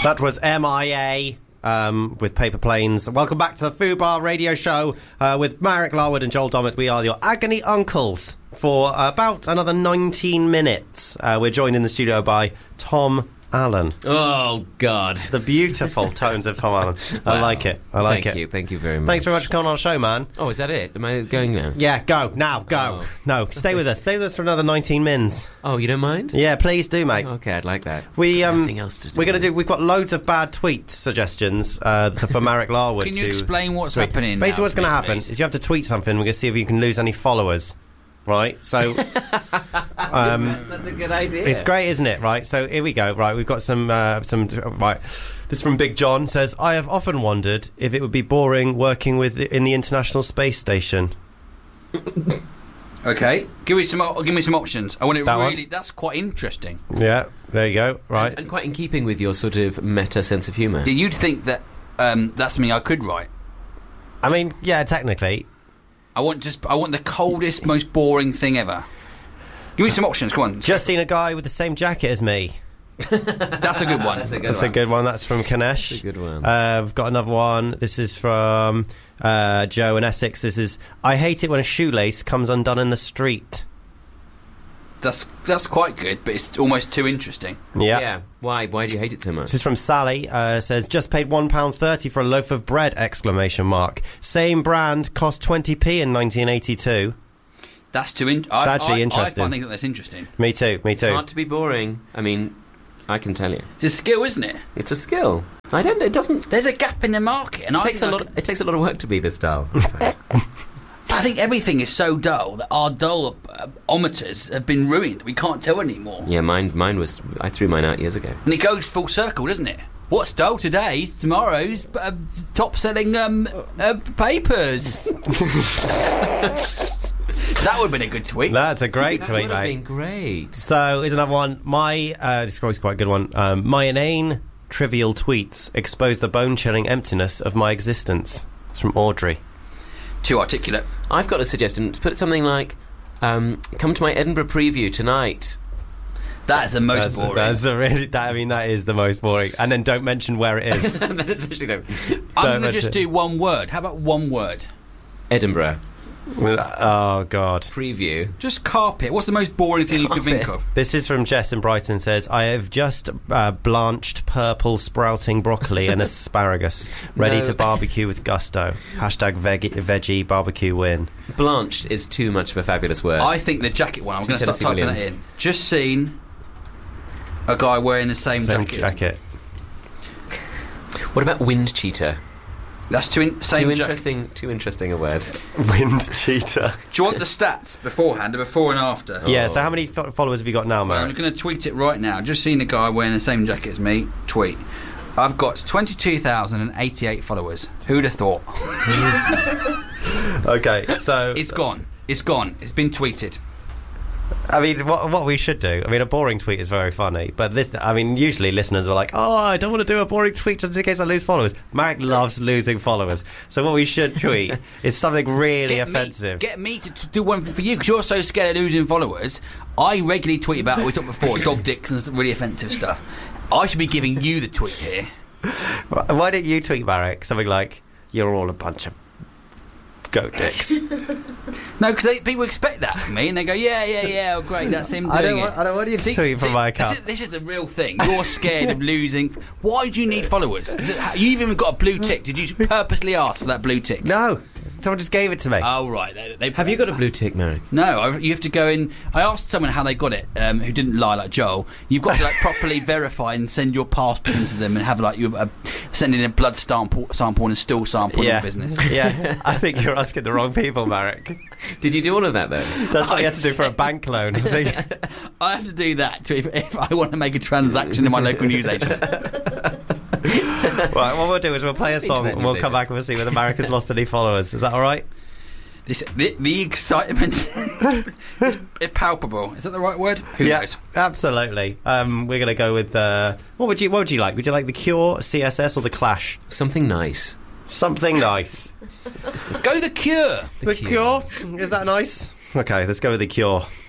That was MIA with Paper Planes. Welcome back to the Fubar Radio Show with Marek Larwood and Joel Dommett. We are your agony uncles for about another 19 minutes. We're joined in the studio by Tom Allen. Oh, God. The beautiful tones of Tom Allen. Wow. I like it. I like it. Thank you very much. Thanks very much for coming on the show, man. Oh, is that it? Am I going now? Yeah, go. Now, go. Oh. No, stay with us. Stay with us for another 19 mins. Oh, you don't mind? Yeah, please do, mate. Okay, I'd like that. Nothing else to do. We've got loads of bad tweet suggestions for Marek Larwood. Can you explain what's tweet. happening? Basically, what's going to happen please? is you have to tweet something. We're going to see if you can lose any followers. Right, so That's such a good idea. it's great, isn't it? Right, so here we go. Right, we've got some. Right, this is from Big John. Says, I have often wondered if it would be boring working in the International Space Station. Okay, give me some options. I want it That really. one? That's quite interesting. Yeah, there you go. Right, And quite in keeping with your sort of meta sense of humour. Yeah, you'd think that that's something I could write. I mean, yeah, technically. I want the coldest, most boring thing ever. Give me some options. Come on. Just seen a guy with the same jacket as me. That's a good one. That's a good one. That's from Kanesh. That's a good one. We've got another one. This is from Joe in Essex. This is, I hate it when a shoelace comes undone in the street. That's quite good, but it's almost too interesting. Yeah. Yeah. Why? Why do you hate it so much? This is from Sally. Says, just paid £1.30 for a loaf of bread! ! Same brand cost 20p in 1982. That's too It's actually interesting. I think that that's interesting. Me too. It's hard to be boring. I mean, I can tell you. It's a skill, isn't it? It's a skill. It doesn't... There's a gap in the market, and It takes a lot of work to be this dull. I think everything is so dull that our dull-ometers have been ruined. We can't tell anymore. Yeah, mine was... I threw mine out years ago. And it goes full circle, doesn't it? What's dull today is tomorrow's top-selling papers. That would have been a good tweet. That's a great That tweet, would have mate. been great. So, here's another one. This is quite a good one. My inane, trivial tweets expose the bone-chilling emptiness of my existence. It's from Audrey. Too articulate. I've got a suggestion. Put something like, come to my Edinburgh preview tonight. That is the most boring. That is the most boring. And then don't mention where it is. That especially don't. I'm going to just do one word. How about one word? Edinburgh Oh, God. preview. Just carpet. What's the most boring thing you could think of? This is from Jess in Brighton. Says, I have just blanched purple sprouting broccoli and asparagus, ready to barbecue with gusto. Hashtag veggie barbecue win. Blanched is too much of a fabulous word. I think the jacket one. I'm going to start Tennessee typing Williams. that in. Just seen a guy wearing the same jacket. What about wind cheater? That's Too interesting a word. Wind cheater. Do you want the stats beforehand, the before and after? Yeah, so how many followers have you got now, Well, I'm Marek? going to tweet it right now. Just seen a guy wearing the same jacket as me. Tweet. I've got 22,088 followers. Who'd have thought? Okay, so... It's gone. It's gone. It's been tweeted. I mean, what we should do... I mean, a boring tweet is very funny, but this... I mean, usually listeners are like, oh, I don't want to do a boring tweet just in case I lose followers. Marek loves losing followers. So what we should tweet is something really offensive. Get me to do one for you, because you're so scared of losing followers. I regularly tweet about, we talked before, dog dicks and really offensive stuff. I should be giving you the tweet here. Why don't you tweet, Marek, something like, you're all a bunch of goat dicks? No, because people expect that from me, and they go, yeah, oh, great, that's him doing it. I don't want you to tweet from my account. This is the real thing. You're scared of losing. Why do you need followers? You've even got a blue tick. Did you purposely ask for that blue tick? No, someone just gave it to me. Oh, right. Have you got a blue tick, Marek? No, you have to go in. I asked someone how they got it, who didn't lie like Joel. You've got to properly verify and send your passport into them and have you send in a blood sample and a stool sample in business. Yeah, I think you're asking the wrong people, Marek. Did you do all of that, though? That's what you had to do for a bank loan. I think. I have to do that if I want to make a transaction in my local newsagent. Right, what we'll do is we'll play a song and we'll come back and we'll see whether Marek has lost any followers. Is that all right? The excitement is palpable. Is that the right word? Who knows? Absolutely. We're going to go with what would you like? Would you like The Cure, CSS, or The Clash? Something nice. Something nice. Go The Cure. The Cure. Is that nice? Okay, let's go with The Cure.